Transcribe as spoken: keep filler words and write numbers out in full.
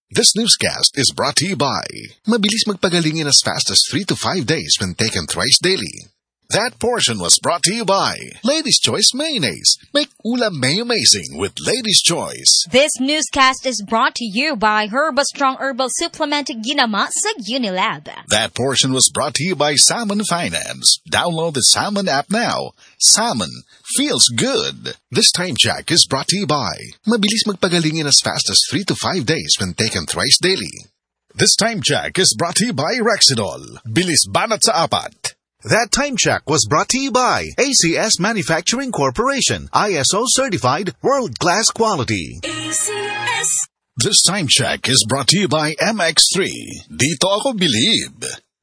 This newscast is brought to you by Mabilis magpagaling in as fast as three to five days when taken thrice daily. That portion was brought to you by Lady's Choice Mayonnaise. Make ulam may amazing with Lady's Choice. This newscast is brought to you by Herba Strong Herbal Supplement Ginama sa Unilab. That portion was brought to you by Salmon Finance. Download the Salmon app now. Salmon feels good. This time check is brought to you by Mabilis magpagaling in as fast as three to five days when taken thrice daily. This time check is brought to you by Rexidol. Bilis banat sa apat. That time check was brought to you by A C S Manufacturing Corporation, I S O certified, world-class quality. A C S. This time check is brought to you by M X three. Dito ako bilib.